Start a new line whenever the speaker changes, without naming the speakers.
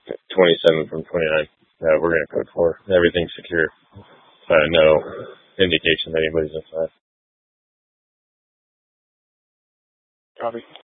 27 from 29 that we're going to code for. Everything's secure. No indication that anybody's inside.
Copy.